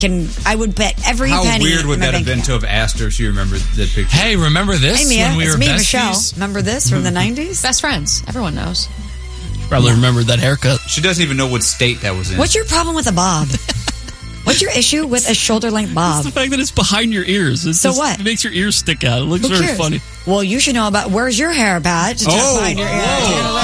I would bet every penny. How weird would that have been to have asked her if she remembered that picture? Hey, remember this Hey, Mia, when we it's were me, besties? Michelle. Remember this from the 90s? Best friends. Everyone knows. Probably remembered that haircut. She doesn't even know what state that was in. What's your problem with a bob? What's your issue with a shoulder-length bob? It's the fact that it's behind your ears. What? It makes your ears stick out. It looks Who very cares? funny. Well, you should know about where's your hair, Pat? To tuck behind your ear.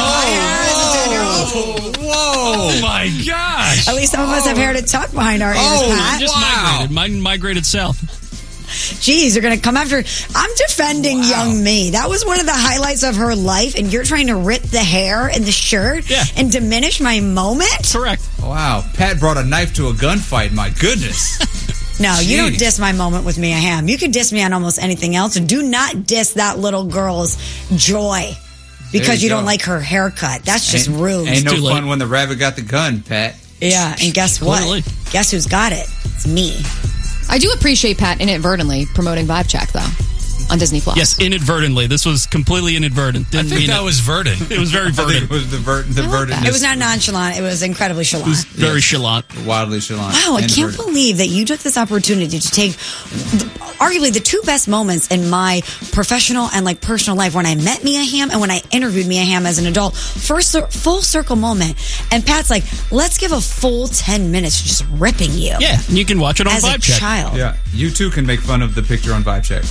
Oh my gosh! At least some of us have hair to tuck behind our ears, Pat. Just migrated. Mine migrated south. Jeez, you're going to come after... I'm defending young me. That was one of the highlights of her life, and you're trying to rip the hair and the shirt and diminish my moment? Correct. Wow. Pat brought a knife to a gunfight. My goodness. No, you don't diss my moment with Mia Hamm. You can diss me on almost anything else. Do not diss that little girl's joy because you don't like her haircut. That's just rude. Ain't no fun when the rabbit got the gun, Pat. Yeah, and guess what? Totally. Guess who's got it? It's me. I do appreciate Pat inadvertently promoting Vibe Check, though, on Disney Plus. Yes, inadvertently. This was completely inadvertent. I think that was verdant. It was very I think verdant. it was the verdant. It was not nonchalant. It was incredibly It was chalant. very chalant. Wildly chalant. Wow, I And can't verdant. believe that you took this opportunity to take arguably the two best moments in my professional and personal life when I met Mia Hamm and when I interviewed Mia Hamm as an adult. First full circle moment. And Pat's like, let's give a full 10 minutes just ripping you. Yeah, and you can watch it on As a Vibe Check. child. Yeah, you too can make fun of the picture on Vibe Check.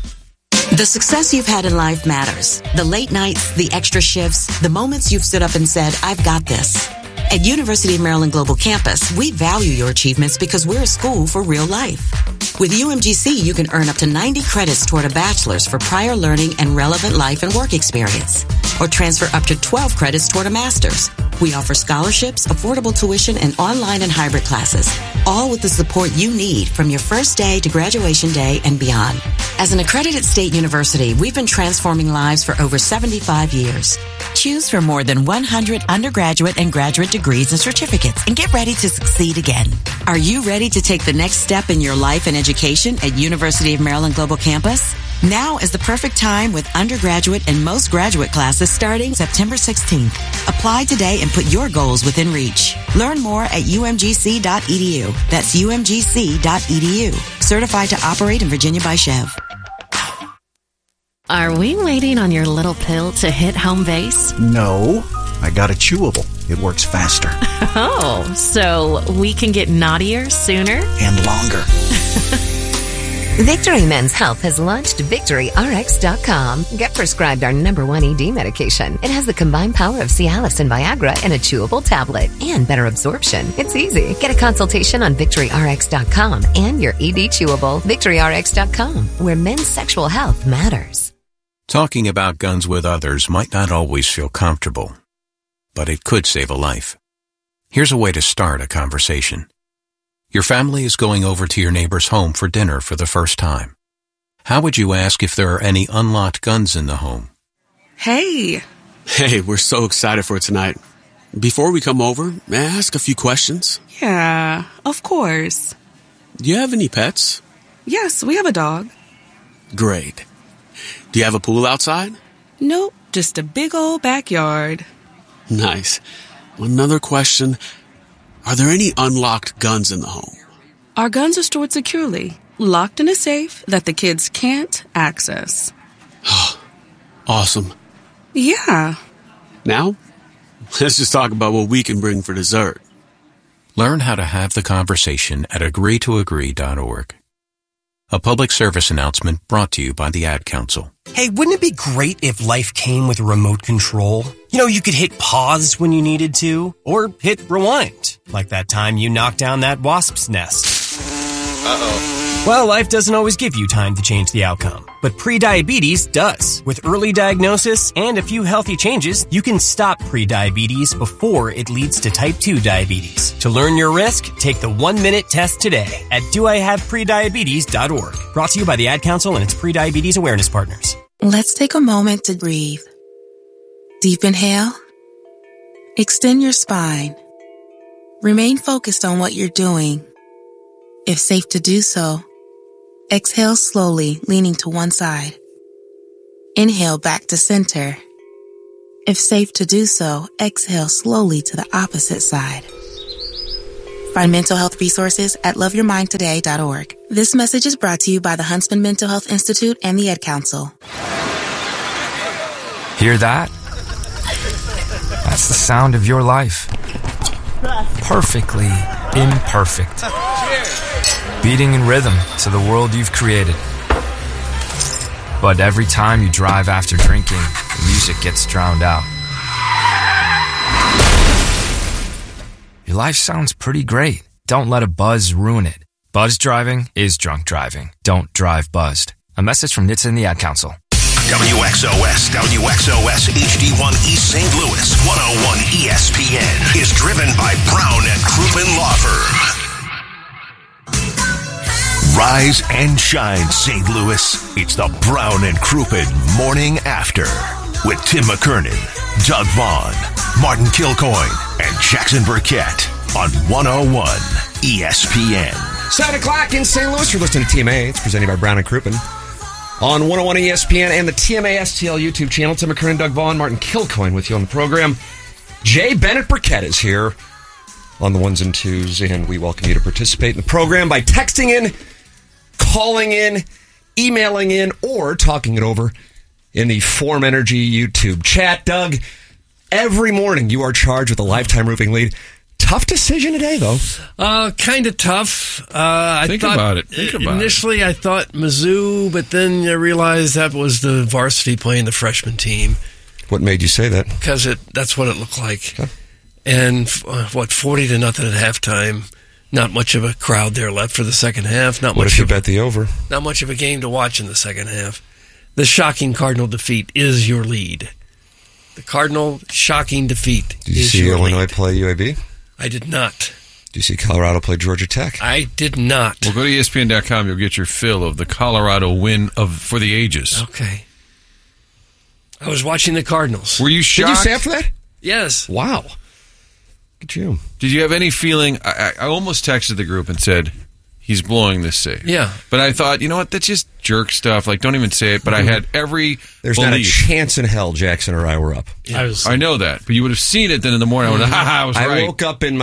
The success you've had in life matters. The late nights, the extra shifts, the moments you've stood up and said, I've got this. At University of Maryland Global Campus, we value your achievements because we're a school for real life. With UMGC, you can earn up to 90 credits toward a bachelor's for prior learning and relevant life and work experience, or transfer up to 12 credits toward a master's. We offer scholarships, affordable tuition, and online and hybrid classes, all with the support you need from your first day to graduation day and beyond. As an accredited state university, we've been transforming lives for over 75 years. Choose from more than 100 undergraduate and graduate degrees and certificates and get ready to succeed again. Are you ready to take the next step in your life and education at University of Maryland Global Campus? Now is the perfect time with undergraduate and most graduate classes starting September 16th. Apply today and put your goals within reach. Learn more at umgc.edu. That's umgc.edu. Certified to operate in Virginia by Chev. Are we waiting on your little pill to hit home base? No, I got a chewable. It works faster. Oh, so we can get naughtier sooner? And longer. Victory Men's Health has launched VictoryRx.com. Get prescribed our #1 ED medication. It has the combined power of Cialis and Viagra in a chewable tablet and better absorption. It's easy. Get a consultation on VictoryRx.com and your ED chewable. VictoryRx.com, where men's sexual health matters. Talking about guns with others might not always feel comfortable, but it could save a life. Here's a way to start a conversation. Your family is going over to your neighbor's home for dinner for the first time. How would you ask if there are any unlocked guns in the home? Hey, we're so excited for tonight. Before we come over, may I ask a few questions? Yeah, of course. Do you have any pets? Yes, we have a dog. Great. Do you have a pool outside? Nope, just a big old backyard. Nice. Another question. Are there any unlocked guns in the home? Our guns are stored securely, locked in a safe that the kids can't access. Awesome. Yeah. Now, let's just talk about what we can bring for dessert. Learn how to have the conversation at agreetoagree.org. A public service announcement brought to you by the Ad Council. Hey, wouldn't it be great if life came with a remote control? You know, you could hit pause when you needed to, or hit rewind, like that time you knocked down that wasp's nest. Uh-oh. Well, life doesn't always give you time to change the outcome, but prediabetes does. With early diagnosis and a few healthy changes, you can stop prediabetes before it leads to type 2 diabetes. To learn your risk, take the 1-minute test today at doihaveprediabetes.org. Brought to you by the Ad Council and its prediabetes awareness partners. Let's take a moment to breathe. Deep inhale. Extend your spine. Remain focused on what you're doing. If safe to do so, exhale slowly, leaning to one side. Inhale back to center. If safe to do so, exhale slowly to the opposite side. Find mental health resources at loveyourmindtoday.org. This message is brought to you by the Huntsman Mental Health Institute and the Ed Council. Hear that? That's the sound of your life. Perfectly imperfect. Beating in rhythm to the world you've created. But every time you drive after drinking, the music gets drowned out. Your life sounds pretty great. Don't let a buzz ruin it. Buzz driving is drunk driving. Don't drive buzzed. A message from NHTSA and the Ad Council. WXOS HD1 East St. Louis 101 ESPN is driven by Brown and Crouppen Law Firm. Rise and shine, St. Louis. It's the Brown and Crouppen Morning After with Tim McKernan, Doug Vaughn, Martin Kilcoyne, and Jackson Burkett on 101 ESPN. 7 o'clock in St. Louis. You're listening to TMA. It's presented by Brown and Crouppen on 101 ESPN and the TMA STL YouTube channel. Tim McKernan, Doug Vaughn, Martin Kilcoyne with you on the program. Jay Bennett Burkett is here on the ones and twos, and we welcome you to participate in the program by texting in, calling in, emailing in, or talking it over in the Form Energy YouTube chat. Doug, every morning you are charged with a lifetime roofing lead. Tough decision today, though. Kind of tough. Think about it. Initially, I thought Mizzou, but then I realized that was the varsity playing the freshman team. What made you say that? Because that's what it looked like. Okay. And 40-0 at halftime. Not much of a crowd there left for the second half. What if you bet the over? Not much of a game to watch in the second half. The shocking Cardinal defeat is your lead. The Cardinal shocking defeat Did you see Illinois play UAB? I did not. Did you see Colorado play Georgia Tech? I did not. Well, go to ESPN.com. You'll get your fill of the Colorado win for the ages. Okay. I was watching the Cardinals. Were you shocked? Did you stay up for that? Yes. Wow. Look at you. Did you have any feeling? I almost texted the group and said, he's blowing this save. Yeah. But I thought, you know what? That's just jerk stuff. Like, don't even say it. But I had every There's belief. not a chance in hell Jackson or I were up. Yeah. I know that. But you would have seen it then in the morning. I was right. I woke up in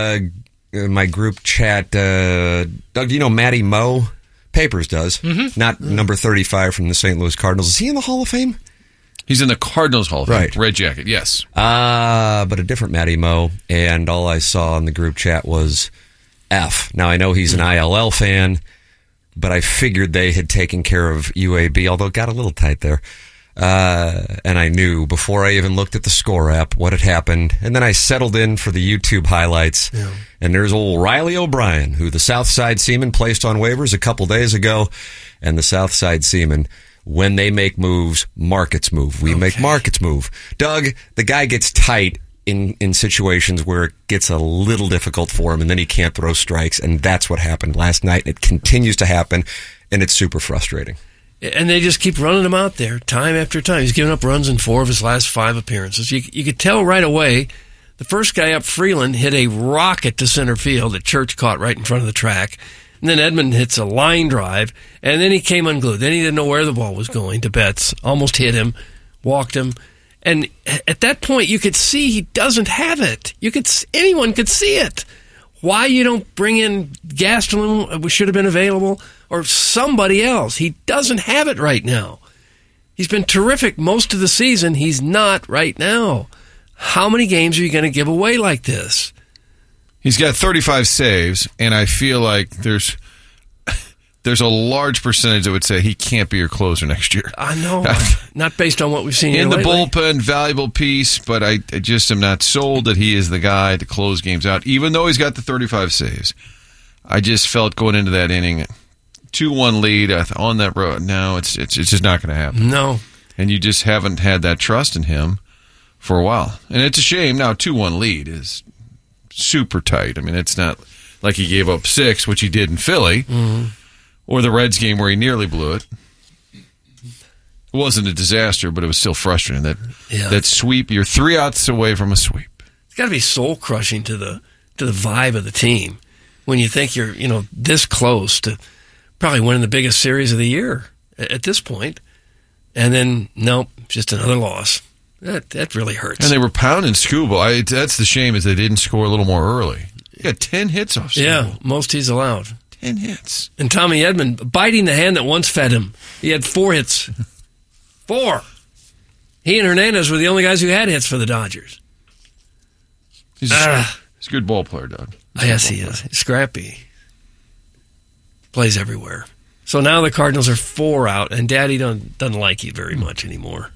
my group chat. Doug, do you know Matty Moe? Papers does. Mm-hmm. Not number 35 from the St. Louis Cardinals. Is he in the Hall of Fame? He's in the Cardinals Hall of Fame. Right. Red jacket, yes. But a different Matty Moe. And all I saw in the group chat was F. Now, I know he's an ILL fan, but I figured they had taken care of UAB, although it got a little tight there. And I knew before I even looked at the score app what had happened. And then I settled in for the YouTube highlights. Yeah. And there's old Riley O'Brien, who the Southside Seaman placed on waivers a couple days ago. And the Southside Seaman, when they make moves, markets move. We make markets move. Doug, the guy gets tight in situations where it gets a little difficult for him, and then he can't throw strikes, and that's what happened last night. It continues to happen, and it's super frustrating. And they just keep running him out there time after time. He's given up runs in 4 of his last 5 appearances. You could tell right away, the first guy up, Freeland, hit a rocket to center field that Church caught right in front of the track. And then Edmund hits a line drive, and then he came unglued. Then he didn't know where the ball was going to Betts. Almost hit him, walked him. And at that point, you could see he doesn't have it. Anyone could see it. Why you don't bring in Gastelum, which should have been available, or somebody else. He doesn't have it right now. He's been terrific most of the season. He's not right now. How many games are you going to give away like this? He's got 35 saves, and I feel like there's a large percentage that would say he can't be your closer next year. I know. Not based on what we've seen in the lately. bullpen, valuable piece, but I just am not sold that he is the guy to close games out, even though he's got the 35 saves. I just felt going into that inning, 2-1 lead on that road. No, it's just not going to happen. No. And you just haven't had that trust in him for a while. And it's a shame. Now, 2-1 lead is super tight. I mean, it's not like he gave up 6, which he did in Philly, or the Reds game where he nearly blew it. It wasn't a disaster, but it was still frustrating. That sweep, you're 3 outs away from a sweep. It's got to be soul crushing to the vibe of the team when you think you're this close to probably winning the biggest series of the year at this point, and then nope, just another loss. That really hurts. And they were pounding Scuba. That's the shame, is they didn't score a little more early. He got 10 hits off single. Yeah, most he's allowed. 10 hits. And Tommy Edman biting the hand that once fed him. He had 4 hits. 4. He and Hernandez were the only guys who had hits for the Dodgers. He's a good ball player, Doug. Yes, he is. He's scrappy. Plays everywhere. So now the Cardinals are 4 out, and Daddy doesn't like you very much anymore.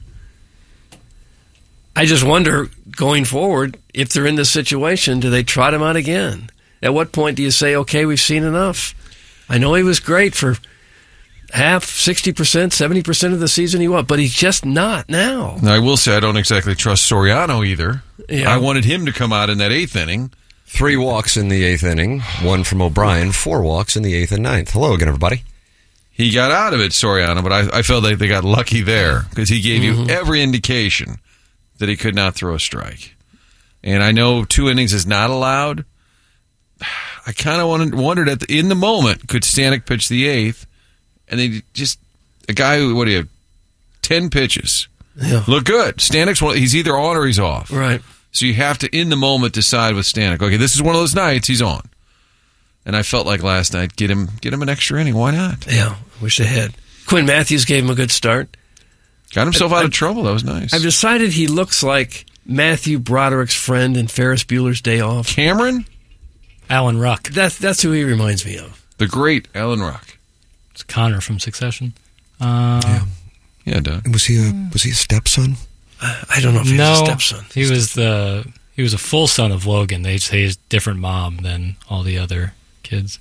I just wonder, going forward, if they're in this situation, do they trot him out again? At what point do you say, okay, we've seen enough? I know he was great for half, 60%, 70% of the season he was, but he's just not now. Now, I will say I don't exactly trust Soriano either. Yeah. I wanted him to come out in that 8th inning. 3 walks in the 8th inning, 1 from O'Brien, 4 walks in the 8th and 9th. Hello again, everybody. He got out of it, Soriano, but I felt like they got lucky there because he gave you every indication that he could not throw a strike. And I know 2 innings is not allowed. I kind of wondered in the moment, could Stanek pitch the 8th? And they just, a guy who, 10 pitches. Yeah. Look good. Stanek's he's either on or he's off. Right. So you have to, in the moment, decide with Stanek. Okay, this is one of those nights he's on. And I felt like last night, get him an extra inning. Why not? Yeah, wish they had. Quinn Matthews gave him a good start. Got himself out of trouble. That was nice. I've decided he looks like Matthew Broderick's friend in Ferris Bueller's Day Off. Cameron? Alan Ruck. That's who he reminds me of. The great Alan Ruck. It's Connor from Succession. Yeah, Doug. Was he a stepson? I don't know if he was a stepson. He was a full son of Logan. They say he's a different mom than all the other kids.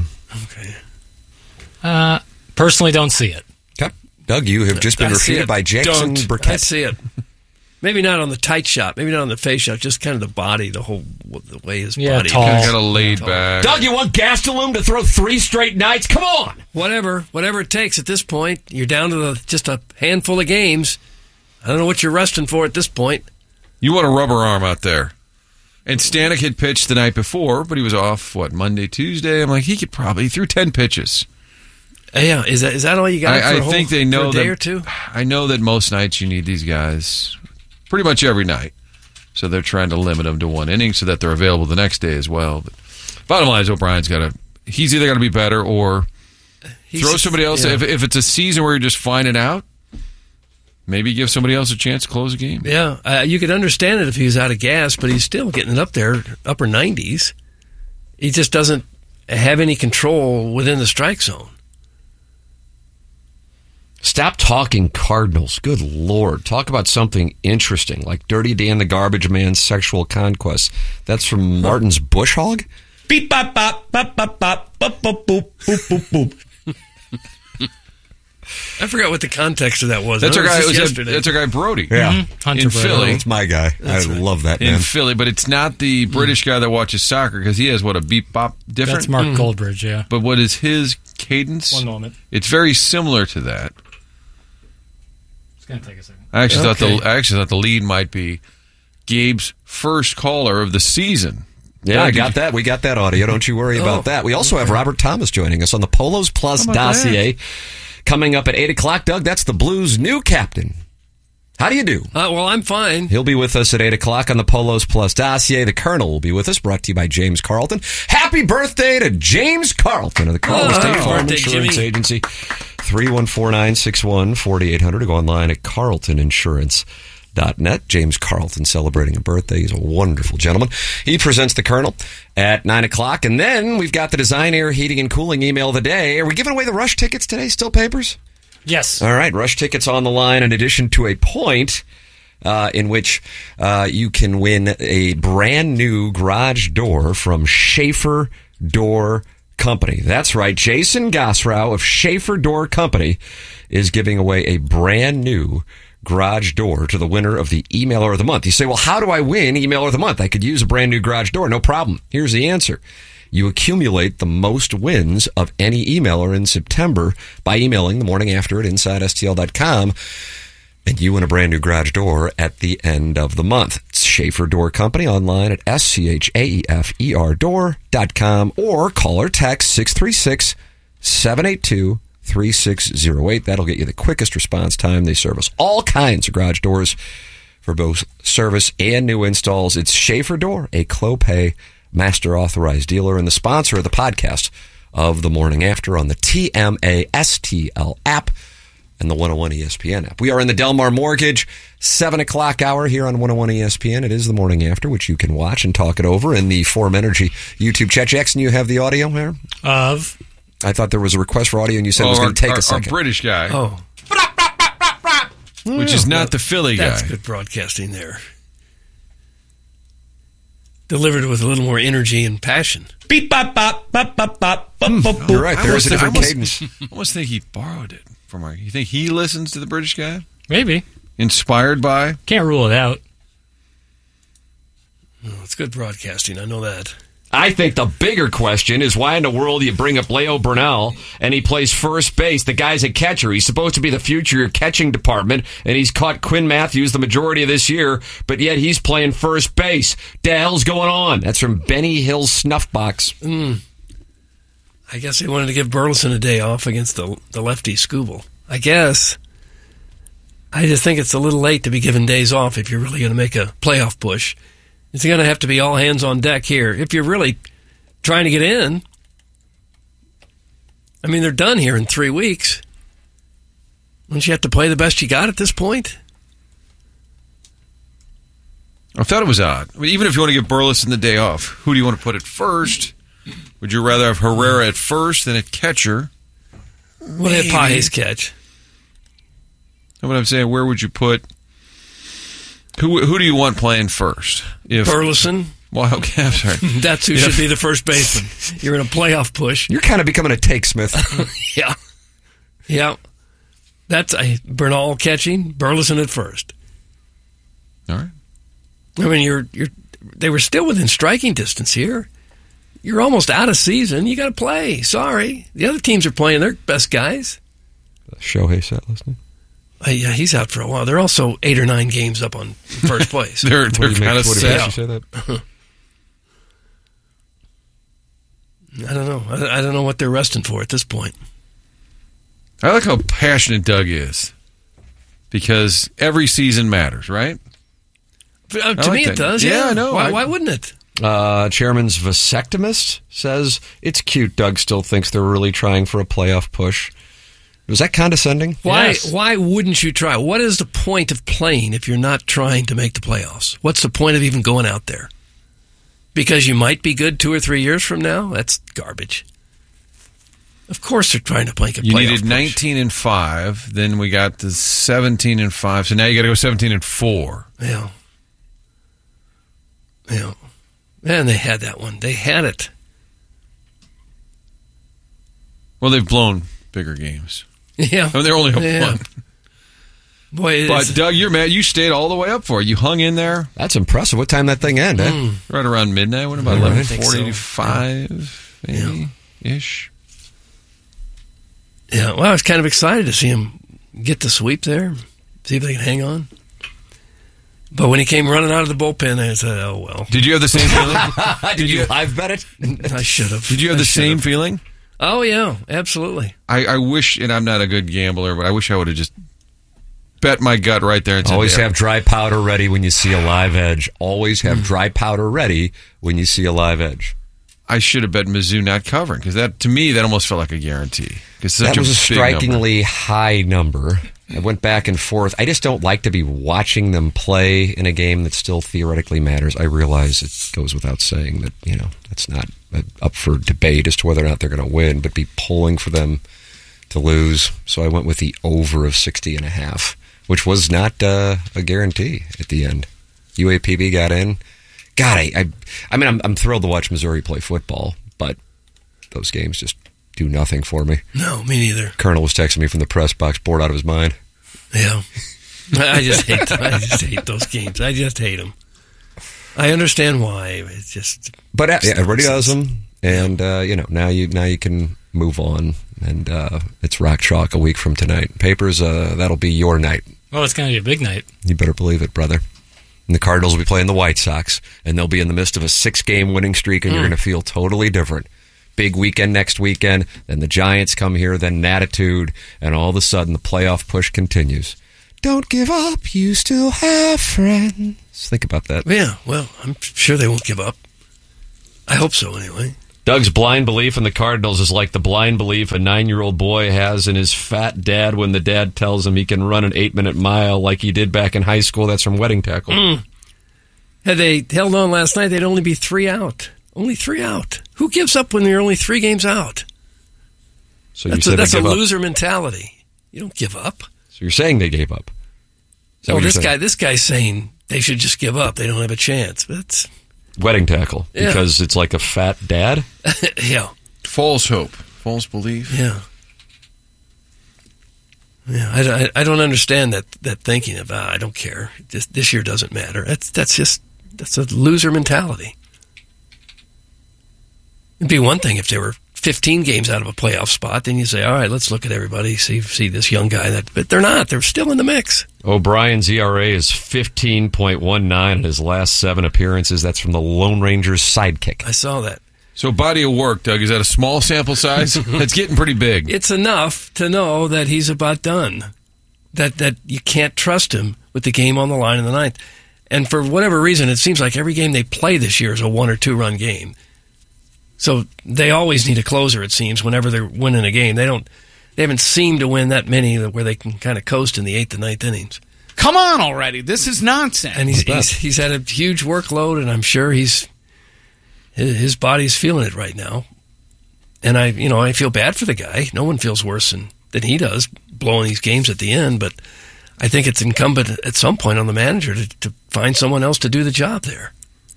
Okay. Personally, don't see it. Okay. Doug, you have just been refuted by Jackson Burkett. I see it. Maybe not on the tight shot. Maybe not on the face shot. Just kind of the body, the way his body. Tall. Kind of laid back. Doug, you want Gastelum to throw 3 straight nights? Come on. Whatever it takes at this point. You're down to just a handful of games. I don't know what you're resting for at this point. You want a rubber arm out there. And Stanek had pitched the night before, but he was off, Monday, Tuesday? I'm like, he threw 10 pitches. Yeah, is that all you got for I think they know for a day that, or two? I know that most nights you need these guys pretty much every night. So they're trying to limit them to 1 inning so that they're available the next day as well. But bottom line is O'Brien's he's either got to be better or throw somebody else. Yeah. If it's a season where you're just finding out, maybe give somebody else a chance to close a game. Yeah, you could understand it if he was out of gas, but he's still getting it up there, upper 90s. He just doesn't have any control within the strike zone. Stop talking Cardinals. Good Lord. Talk about something interesting, like Dirty Dan the Garbage Man's sexual conquest. That's from Martin's Bush Hog? Beep, bop, bop, bop, bop, bop, bop, bop, boop, boop, boop, boop. I forgot what the context of that was. That's our guy. Yesterday. That's our guy Brody. Yeah, Hunter in Brody. Philly. That's my guy. That's I love that, In man. Philly, but it's not the British guy that watches soccer because he has a beep bop different. That's Mark Goldbridge, yeah. But what is his cadence? 1 moment. It's very similar to that. It's going to take a second. I actually thought the lead might be Gabe's first caller of the season. Yeah, I got that. We got that audio. Don't you worry about that. We also have Robert Thomas joining us on the Polos Plus dossier. Coming up at 8 o'clock, Doug, that's the Blues' new captain. How do you do? Well, I'm fine. He'll be with us at 8 o'clock on the Polos Plus dossier. The Colonel will be with us, brought to you by James Carlton. Happy birthday to James Carlton of the Carlton State Farm Insurance Agency. 314-961-4800 to go online at carltoninsurance.net. James Carlton celebrating a birthday. He's a wonderful gentleman. He presents the Colonel at 9 o'clock. And then we've got the Design Air Heating and Cooling email of the day. Are we giving away the Rush tickets today? Still papers? Yes. All right. Rush tickets on the line in addition to a point in which you can win a brand new garage door from Schaefer Door Company. That's right. Jason Gosrow of Schaefer Door Company is giving away a brand new garage door to the winner of the Emailer of the Month. You say, well, how do I win Emailer of the Month? I could use a brand new garage door. No problem. Here's the answer. You accumulate the most wins of any emailer in September by emailing the morning after at InsideSTL.com, and you win a brand new garage door at the end of the month. It's Schaefer Door Company online at SCHAEFER door.com or call or text 636-782-3608. That'll get you the quickest response time. They service all kinds of garage doors for both service and new installs. It's Schaefer Door, a Clopay master authorized dealer and the sponsor of the podcast of The Morning After on the TMASTL app and the 101 ESPN app. We are in the Delmar Mortgage 7 o'clock hour here on 101 ESPN. It is The Morning After, which you can watch and talk it over in the Forum Energy YouTube chat. Jackson, you have the audio here? I thought there was a request for audio and you said it was going to take a second. Our British guy. Oh. Which is not the Philly guy. That's good broadcasting there. Delivered with a little more energy and passion. Beep, bop, bop, bop, bop, bop, bop, bop. You're right. There is a different cadence. I almost think he borrowed it from our... You think he listens to the British guy? Maybe. Inspired by? Can't rule it out. Oh, it's good broadcasting. I know that. I think the bigger question is why in the world do you bring up Leo Burnell and he plays first base? The guy's a catcher. He's supposed to be the future of your catching department, and he's caught Quinn Matthews the majority of this year, but yet he's playing first base. The hell's going on? That's from Benny Hill's Snuffbox. I guess they wanted to give Burleson a day off against the lefty Skubal. I guess. I just think it's a little late to be given days off if you're really going to make a playoff push. It's going to have to be all hands on deck here. If you're really trying to get in, I mean, they're done here in 3 weeks. Don't you have to play the best you got at this point? I thought it was odd. I mean, even if you want to give Burleson the day off, who do you want to put at first? Would you rather have Herrera at first than at catcher? Well, they had Page's catch. That's what I'm saying. Where would you put... Who do you want playing first? Burleson. Well, okay, I'm sorry. That's who should be the first baseman. You're in a playoff push. You're kind of becoming a take, Smith. Yeah. Yeah. That's Bernal catching, Burleson at first. All right. I mean, they were still within striking distance here. You're almost out of season. You got to play. Sorry. The other teams are playing their best guys. Shohei set listening. Yeah, he's out for a while. They're also 8 or 9 games up on first place. they're kind of sad. Say that? I don't know. I don't know what they're resting for at this point. I like how passionate Doug is because every season matters, right? To me, it does. Yeah, I know. Why wouldn't it? Chairman's vasectomist says it's cute. Doug still thinks they're really trying for a playoff push. Was that condescending? Why wouldn't you try? What is the point of playing if you're not trying to make the playoffs? What's the point of even going out there? Because you might be good 2 or 3 years from now? That's garbage. Of course they're trying to make a playoff. You needed 19-5, then we got the 17-5, so now you got to go 17-4. Yeah. Yeah. And they had that one. They had it. Well, they've blown bigger games. Yeah. I mean, they're only up one. Boy, but Doug, you're mad. You stayed all the way up for it. You hung in there. That's impressive. What time that thing end? Right around midnight. What about 11:45 maybe ish? Yeah. Well, I was kind of excited to see him get the sweep there. See if they can hang on. But when he came running out of the bullpen, I said, "Oh well." Did you have the same feeling? Did you live bet it? I should have. Did you have the same feeling? Oh yeah, absolutely. I wish, and I'm not a good gambler, but I wish I would have just bet my gut right there. And always have dry powder ready when you see a live edge. Always have dry powder ready when you see a live edge. I should have bet Mizzou not covering because that, to me, that almost felt like a guarantee. That was a strikingly high number. I went back and forth. I just don't like to be watching them play in a game that still theoretically matters. I realize it goes without saying that, that's not up for debate as to whether or not they're going to win, but be pulling for them to lose. So I went with the over of 60.5, which was not a guarantee at the end. UAPB got in. God, I'm thrilled to watch Missouri play football, but those games just do nothing for me. No, me neither. Colonel was texting me from the press box, bored out of his mind. Yeah. I just hate those games. I just hate them. I understand why. It's just... But everybody does them, and, now you can move on, and it's Rock Chalk a week from tonight. Papers, that'll be your night. Oh, it's going to be a big night. You better believe it, brother. And the Cardinals will be playing the White Sox, and they'll be in the midst of a 6-game winning streak, and you're going to feel totally different. Big weekend next weekend, then the Giants come here, then Natitude, and all of a sudden the playoff push continues. Don't give up, you still have friends. Think about that. Yeah, well, I'm sure they won't give up. I hope so, anyway. Doug's blind belief in the Cardinals is like the blind belief a 9-year-old boy has in his fat dad when the dad tells him he can run an 8-minute mile like he did back in high school. That's from Wedding Tackle. Had they held on last night, they'd only be 3 out. Only 3 out. Who gives up when you're only 3 games out? So that's a loser mentality. You don't give up. So you're saying they gave up? This guy's saying they should just give up. They don't have a chance. That's Wedding Tackle, because it's like a fat dad? Yeah. False hope. False belief. Yeah. Yeah, I don't understand that thinking of, I don't care. This year doesn't matter. That's a loser mentality. It'd be one thing if they were 15 games out of a playoff spot, then you say, all right, let's look at everybody, see this young guy. But they're not. They're still in the mix. O'Brien's ERA is 15.19 in his last 7 appearances. That's from the Lone Ranger's Sidekick. I saw that. So body of work, Doug, is that a small sample size? It's getting pretty big. It's enough to know that he's about done. That you can't trust him with the game on the line in the 9th. And for whatever reason, it seems like every game they play this year is a 1 or 2 run game. So they always need a closer, it seems, whenever they're winning a game. They haven't seemed to win that many where they can kind of coast in the 8th and 9th innings. Come on already. This is nonsense. And he's had a huge workload, and I'm sure his body's feeling it right now. And I feel bad for the guy. No one feels worse than he does blowing these games at the end, but I think it's incumbent at some point on the manager to find someone else to do the job there.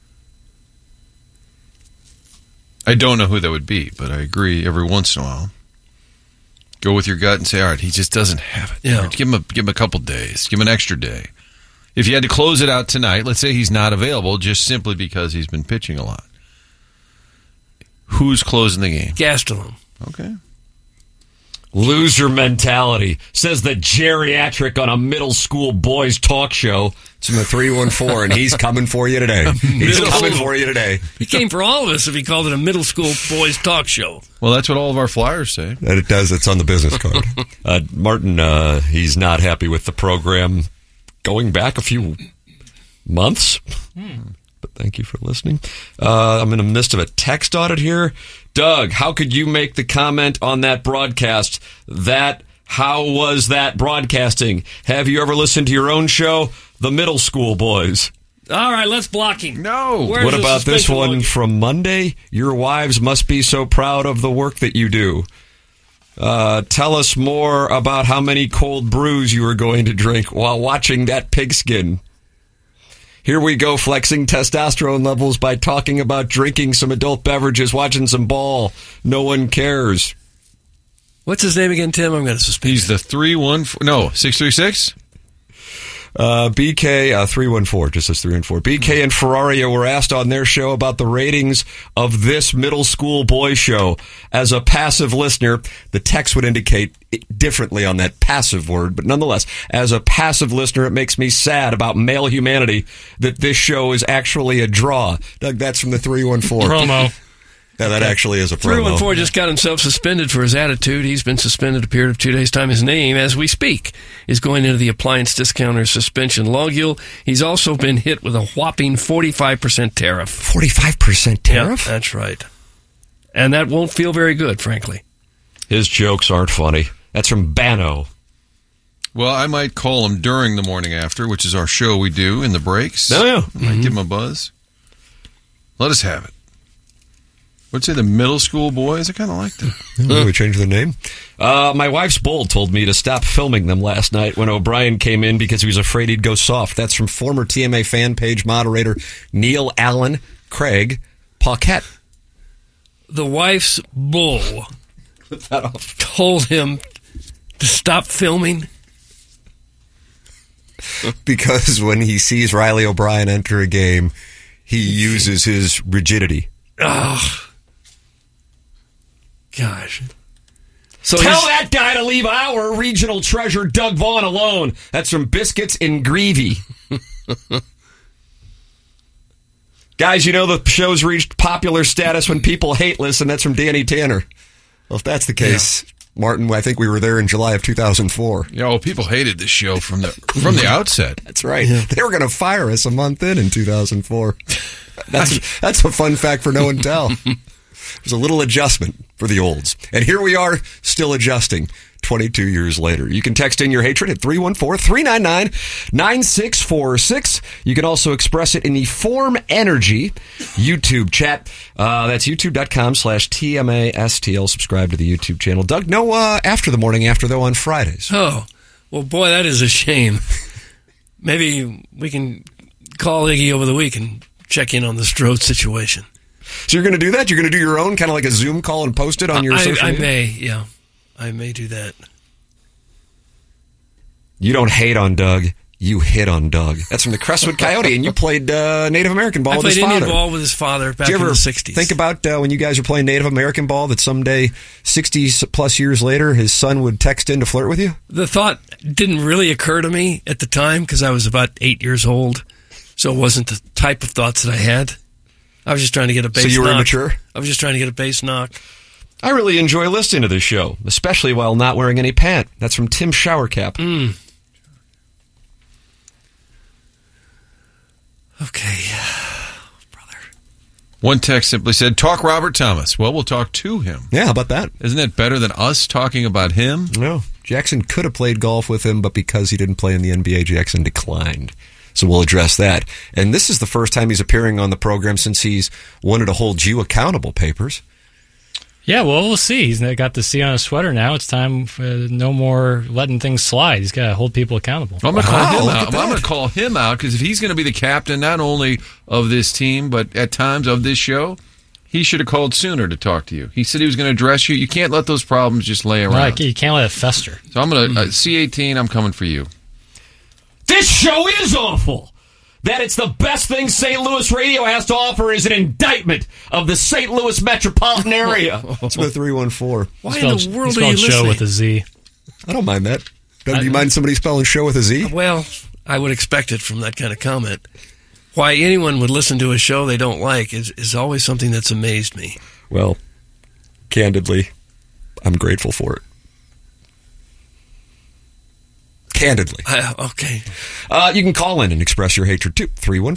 I don't know who that would be, but I agree every once in a while. Go with your gut and say, all right, he just doesn't have it. Yeah. Give him a couple days. Give him an extra day. If you had to close it out tonight, let's say he's not available just simply because he's been pitching a lot. Who's closing the game? Gastelum. Okay. Loser mentality, says the geriatric on a middle school boys talk show. It's from the 314, and he's coming for you today. He's coming for you today. He came for all of us if he called it a middle school boys talk show. Well, that's what all of our flyers say. And it does. It's on the business card. Martin, he's not happy with the program going back a few months. But thank you for listening. I'm in the midst of a text audit here. Doug, how could you make the comment on that broadcast how was that broadcasting? Have you ever listened to your own show, The Middle School Boys? All right, let's block him. No. What about this one from Monday? Your wives must be so proud of the work that you do. Tell us more about how many cold brews you are going to drink while watching that pigskin. Here we go, flexing testosterone levels by talking about drinking some adult beverages, watching some ball. No one cares. What's his name again, Tim? I'm going to suspend. He's the 636? BK 314, just says 314. BK and Ferrario were asked on their show about the ratings of this middle school boy show. As a passive listener, the text would indicate differently on that passive word, but nonetheless, as a passive listener, it makes me sad about male humanity that this show is actually a draw. Doug, that's from the 314. Promo. Yeah, that actually is a promo. 314 just got himself suspended for his attitude. He's been suspended a period of 2 days' time. His name, as we speak, is going into the appliance discounter suspension logule. He's also been hit with a whopping 45% tariff. 45% tariff? Yeah, that's right. And that won't feel very good, frankly. His jokes aren't funny. That's from Bano. Well, I might call him during the morning after, which is our show we do in the breaks. Oh, yeah. I might give him a buzz. Let us have it. What'd you say, the middle school boys? I kind of like that. We changed the name. My wife's bull told me to stop filming them last night when O'Brien came in because he was afraid he'd go soft. That's from former TMA fan page moderator Neil Allen Craig Paquette. The wife's bull told him to stop filming. Because when he sees Riley O'Brien enter a game, he uses his rigidity. Oh, gosh. So tell that guy to leave our regional treasure, Doug Vaughn, alone. That's from Biscuits in Greevy. Guys, you know the show's reached popular status when people hate listen. That's from Danny Tanner. Well, if that's the case, Martin, I think we were there in July of 2004. Yeah, well, people hated this show from the outset. That's right. Yeah. They were going to fire us a month in 2004. That's a fun fact for no and tell. There's a little adjustment for the olds. And here we are, still adjusting 22 years later. You can text in your hatred at 314-399-9646. You can also express it in the Form Energy YouTube chat. That's youtube.com/TMASTL. Subscribe to the YouTube channel. Doug, no after the morning after, though, on Fridays. Oh, well, boy, that is a shame. Maybe we can call Iggy over the week and check in on the Strode situation. So you're going to do that? You're going to do your own, kind of like a Zoom call and post it on your social media? I may do that. You don't hate on Doug. You hit on Doug. That's from the Crestwood Coyote, and you played Native American ball with his father. I played Indian ball with his father back in the 60s. Think about when you guys were playing Native American ball that someday, 60-plus years later, his son would text in to flirt with you? The thought didn't really occur to me at the time because I was about 8 years old, so it wasn't the type of thoughts that I had. I was just trying to get a base knock. So you were immature? I was just trying to get a base knock. I really enjoy listening to this show, especially while not wearing any pant. That's from Tim Showercap. Okay, brother. One text simply said, talk Robert Thomas. Well, we'll talk to him. Yeah, how about that? Isn't that better than us talking about him? No. Jackson could have played golf with him, but because he didn't play in the NBA, Jackson declined. So we'll address that. And this is the first time he's appearing on the program since he's wanted to hold you accountable, Papers. Yeah, well, we'll see. He's got the C on his sweater now. It's time for no more letting things slide. He's got to hold people accountable. I'm going to call him out. I'm going to call him out because if he's going to be the captain not only of this team but at times of this show, he should have called sooner to talk to you. He said he was going to address you. You can't let those problems just lay around. No, you can't let it fester. So I'm going to C18. I'm coming for you. This show is awful. That it's the best thing St. Louis radio has to offer is an indictment of the St. Louis metropolitan area. It's the 314. Why in the world are you listening? Show with a Z. I don't mind that. Do you mind somebody spelling show with a Z? Well, I would expect it from that kind of comment. Why anyone would listen to a show they don't like is always something that's amazed me. Well, candidly, I'm grateful for it. Candidly. Okay. You can call in and express your hatred too.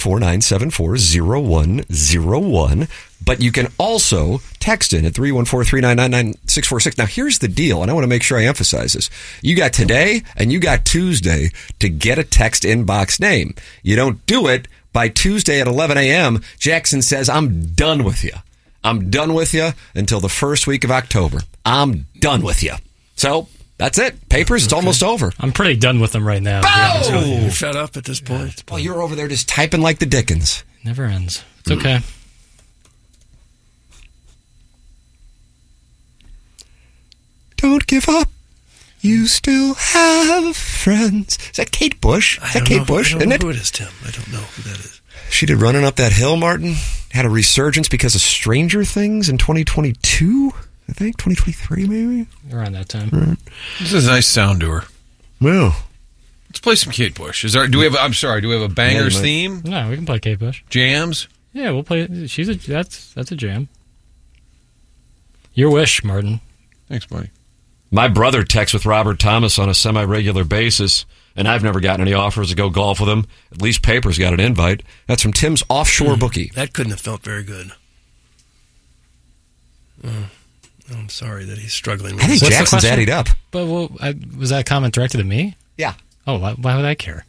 314-974-0101. But you can also text in at 314-399-9646. Now, here's the deal, and I want to make sure I emphasize this. You got today and you got Tuesday to get a text inbox name. You don't do it by Tuesday at 11 a.m. Jackson says, I'm done with you. I'm done with you until the first week of October. I'm done with you. So... that's it. Papers, it's almost over. I'm pretty done with them right now. You're fed up at this point. Well, you're over there just typing like the Dickens. Never ends. It's okay. Don't give up. You still have friends. Is that Kate Bush? Is that Kate Bush? I don't know who it is, Tim. I don't know who that is. She did Running Up That Hill, Martin. Had a resurgence because of Stranger Things in 2022. I think 2023, maybe around that time. Right. This is a nice sound to her. Well, let's play some Kate Bush. Do we have a bangers theme? No, we can play Kate Bush. Jams? Yeah, we'll play. That's a jam. Your wish, Martin. Thanks, buddy. My brother texts with Robert Thomas on a semi-regular basis, and I've never gotten any offers to go golf with him. At least Papers got an invite. That's from Tim's offshore bookie. That couldn't have felt very good. I'm sorry that he's struggling with I think Jackson's added up. But was that comment directed to me? Yeah. Oh, why would I care?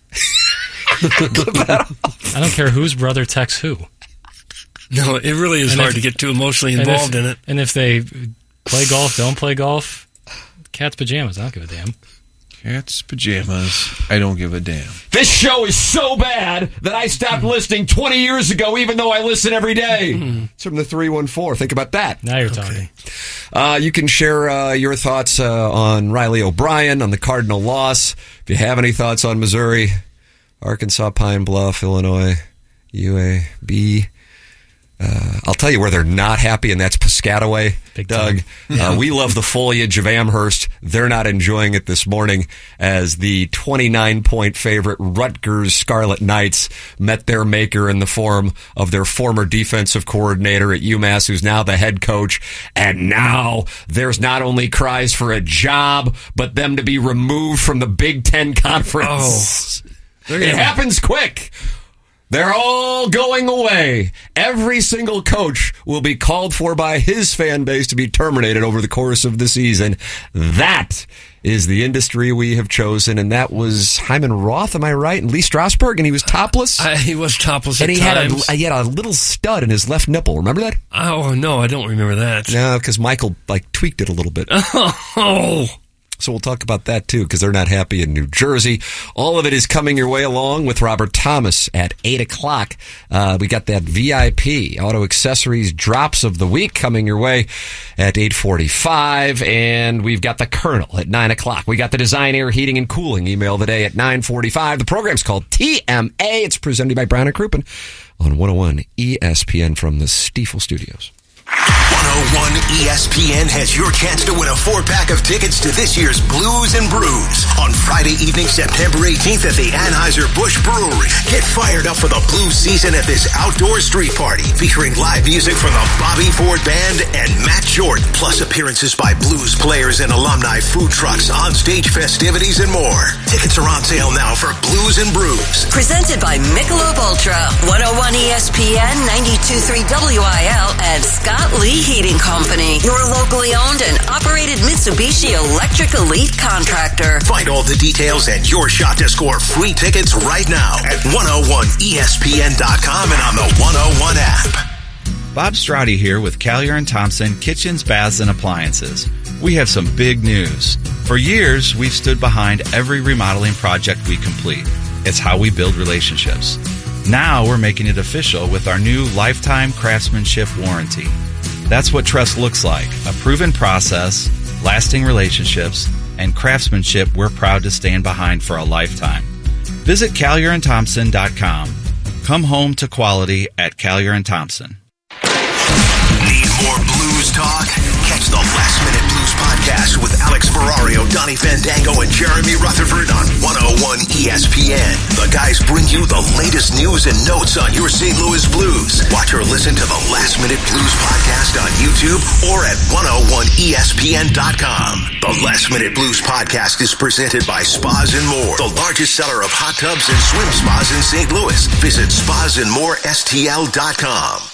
I don't care whose brother texts who. No, it really is hard to get too emotionally involved in it. And if they play golf, don't play golf, cat's pajamas, I don't give a damn. Cat's pajamas, I don't give a damn. This show is so bad that I stopped listening 20 years ago, even though I listen every day. It's from the 314. Think about that. Now you're talking. You can share your thoughts on Riley O'Brien, on the Cardinal loss. If you have any thoughts on Missouri, Arkansas, Pine Bluff, Illinois, UAB. I'll tell you where they're not happy, and that's Piscataway, Doug. We love the foliage of Amherst. They're not enjoying it this morning as the 29-point favorite Rutgers Scarlet Knights met their maker in the form of their former defensive coordinator at UMass, who's now the head coach. And now there's not only cries for a job, but them to be removed from the Big Ten Conference. It happens quick. They're all going away. Every single coach will be called for by his fan base to be terminated over the course of the season. That is the industry we have chosen, and that was Hyman Roth, am I right? And Lee Strasberg, and he was topless? He was topless and at times. And he had a little stud in his left nipple. Remember that? Oh, no, I don't remember that. No, because Michael tweaked it a little bit. Oh. So we'll talk about that, too, because they're not happy in New Jersey. All of it is coming your way along with Robert Thomas at 8 o'clock. We got that VIP Auto Accessories Drops of the Week coming your way at 8:45. And we've got the Colonel at 9 o'clock. We got the Design, Air, Heating, and Cooling email today at 9:45. The program's called TMA. It's presented by Brown & Crouppen on 101 ESPN from the Stiefel Studios. 101 ESPN has your chance to win a 4-pack of tickets to this year's Blues and Brews on Friday evening, September 18th at the Anheuser-Busch Brewery. Get fired up for the blues season at this outdoor street party featuring live music from the Bobby Ford Band and Matt Jordan, plus appearances by blues players and alumni, food trucks, on-stage festivities, and more. Tickets are on sale now for Blues and Brews. Presented by Michelob Ultra, 101 ESPN, 92.3 WIL, and Scott Lee Heating Company, your locally owned and operated Mitsubishi Electric Elite contractor. Find all the details and your shot to score free tickets right now at 101ESPN.com and on the 101 app. Bob Strati here with Callier & Thompson Kitchens, Baths, and Appliances. We have some big news. For years, we've stood behind every remodeling project we complete. It's how we build relationships. Now we're making it official with our new lifetime craftsmanship warranty. That's what trust looks like, a proven process, lasting relationships, and craftsmanship we're proud to stand behind for a lifetime. Visit CallierandThompson.com. Come home to quality at Callier & Thompson. Need more blues talk? Catch the Last Minute Blues podcast with Alex Ferrario, Donnie Fandango, and Jeremy Rutherford on 101 ESPN. The guys bring you the latest news and notes on your St. Louis Blues. Watch or listen to the Last Minute Blues podcast on YouTube or at 101ESPN.com. The Last Minute Blues podcast is presented by Spas and More, the largest seller of hot tubs and swim spas in St. Louis. Visit spasandmorestl.com.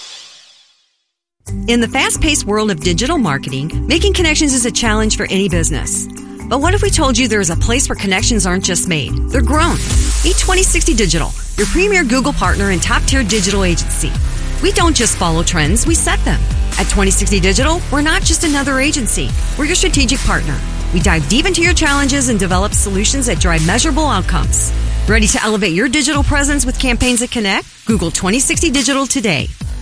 In the fast-paced world of digital marketing, making connections is a challenge for any business. But what if we told you there is a place where connections aren't just made, they're grown? Meet 2060 Digital, your premier Google partner and top-tier digital agency. We don't just follow trends, we set them. At 2060 Digital, we're not just another agency, we're your strategic partner. We dive deep into your challenges and develop solutions that drive measurable outcomes. Ready to elevate your digital presence with campaigns that connect? Google 2060 Digital today.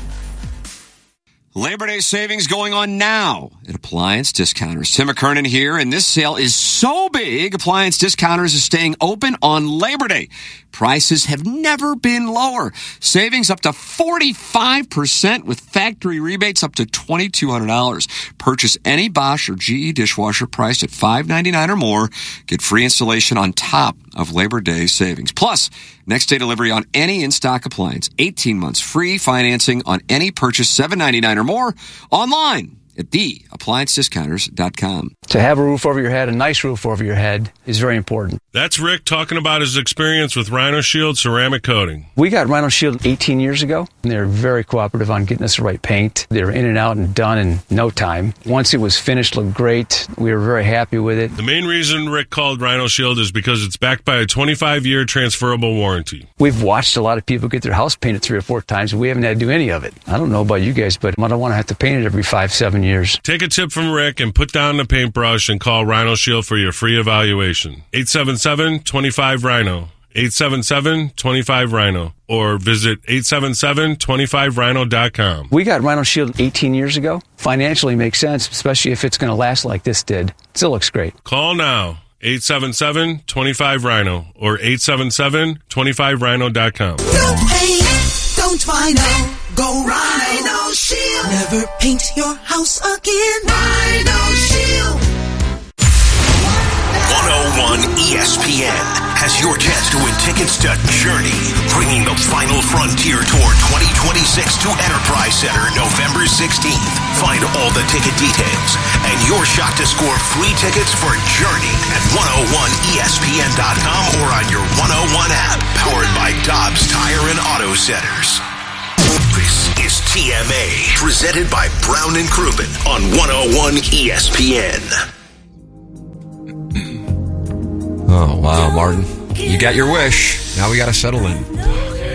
Labor Day savings going on now at Appliance Discounters. Tim McKernan here, and this sale is so big, Appliance Discounters is staying open on Labor Day. Prices have never been lower. Savings up to 45% with factory rebates up to $2,200. Purchase any Bosch or GE dishwasher priced at $5.99 or more. Get free installation on top of Labor Day savings. Plus, next day delivery on any in-stock appliance. 18 months free financing on any purchase, $7.99 or more. Online at theappliancediscounters.com. To have a roof over your head, a nice roof over your head, is very important. That's Rick talking about his experience with Rhino Shield ceramic coating. We got Rhino Shield 18 years ago, and they were very cooperative on getting us the right paint. They were in and out and done in no time. Once it was finished, looked great. We were very happy with it. The main reason Rick called Rhino Shield is because it's backed by a 25-year transferable warranty. We've watched a lot of people get their house painted 3 or 4 times, and we haven't had to do any of it. I don't know about you guys, but I don't want to have to paint it every 5-7 years. Take a tip from Rick and put down the paintbrush and call Rhino Shield for your free evaluation. 877-25-RHINO. 877-25-RHINO. Or visit 877-25rhino.com. We got Rhino Shield 18 years ago. Financially makes sense, especially if it's going to last like this did. Still looks great. Call now. 877-25-RHINO or 877-25rhino.com. Don't paint, don't Rhino. Go Rhino Shield. Never paint your house again. Rhino Shield. 101 ESPN has your chance to win tickets to Journey, bringing the final frontier tour 2026 to Enterprise Center November 16th. Find all the ticket details and your shot to score free tickets for Journey at 101ESPN.com or on your 101 app, powered by Dobbs Tire and Auto Centers. This is TMA, presented by Brown and Crouppen on 101 ESPN. Oh, wow, Martin. You got your wish. Now we got to settle in.